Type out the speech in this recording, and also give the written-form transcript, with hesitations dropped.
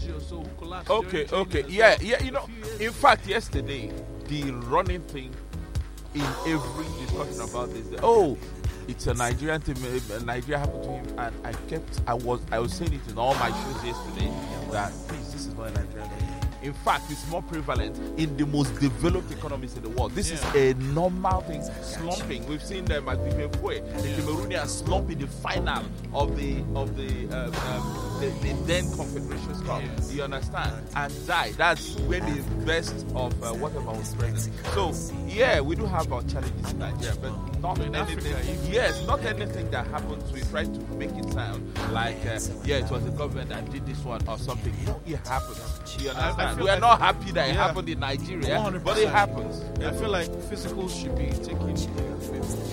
Tunisia or so who collapsed. Okay. Yeah. You know, in fact, yesterday, the running thing in every discussion about this, it's a Nigerian team. Nigeria happened to him, and I was saying it in all my shows yesterday that this is not a Nigerian team. In fact, it's more prevalent in the most developed economies in the world. This is a normal thing. Slumping. We've seen them at the Cameroonians slump in the final of the then Confederations Cup. You understand? And die. That's when the best of whatever was present. So we do have our challenges in Nigeria, but not anything. Yes, not anything that happens. We try to make it sound like it was the government that did this one or something. No, it happens. You understand? We are not happy that it happened in Nigeria, 100%. But it happens. I feel like physicals should be taken